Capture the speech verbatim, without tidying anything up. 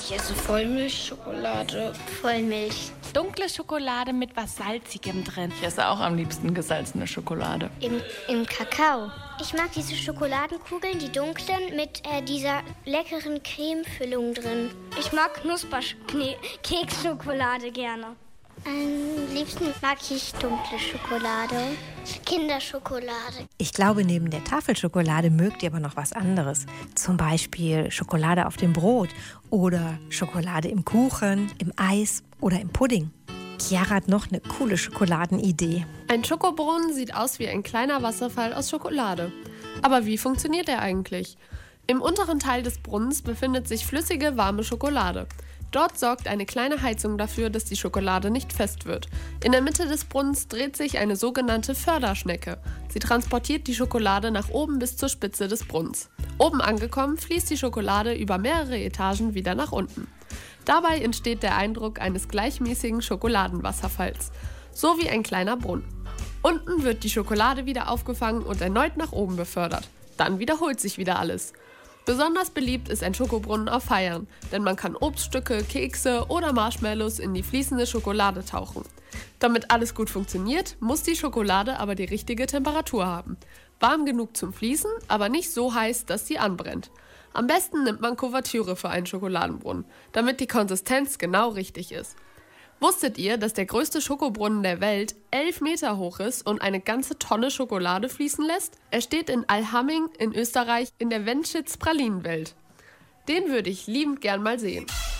Ich esse Vollmilchschokolade. Vollmilch. Dunkle Schokolade mit was Salzigem drin. Ich esse auch am liebsten gesalzene Schokolade. Im, im Kakao. Ich mag diese Schokoladenkugeln, die dunklen, mit äh, dieser leckeren Cremefüllung drin. Ich mag Knusperkeksschokolade gerne. Am liebsten mag ich dunkle Schokolade. Kinderschokolade. Ich glaube, neben der Tafelschokolade mögt ihr aber noch was anderes. Zum Beispiel Schokolade auf dem Brot oder Schokolade im Kuchen, im Eis oder im Pudding. Chiara hat noch eine coole Schokoladenidee. Ein Schokobrunnen sieht aus wie ein kleiner Wasserfall aus Schokolade. Aber wie funktioniert er eigentlich? Im unteren Teil des Brunnens befindet sich flüssige, warme Schokolade. Dort sorgt eine kleine Heizung dafür, dass die Schokolade nicht fest wird. In der Mitte des Brunnens dreht sich eine sogenannte Förderschnecke. Sie transportiert die Schokolade nach oben bis zur Spitze des Brunnens. Oben angekommen, fließt die Schokolade über mehrere Etagen wieder nach unten. Dabei entsteht der Eindruck eines gleichmäßigen Schokoladenwasserfalls, so wie ein kleiner Brunnen. Unten wird die Schokolade wieder aufgefangen und erneut nach oben befördert. Dann wiederholt sich wieder alles. Besonders beliebt ist ein Schokobrunnen auf Feiern, denn man kann Obststücke, Kekse oder Marshmallows in die fließende Schokolade tauchen. Damit alles gut funktioniert, muss die Schokolade aber die richtige Temperatur haben. Warm genug zum Fließen, aber nicht so heiß, dass sie anbrennt. Am besten nimmt man Kuvertüre für einen Schokoladenbrunnen, damit die Konsistenz genau richtig ist. Wusstet ihr, dass der größte Schokobrunnen der Welt elf Meter hoch ist und eine ganze Tonne Schokolade fließen lässt? Er steht in Allhaming in Österreich in der Wenschitz-Pralinenwelt. Den würde ich liebend gern mal sehen.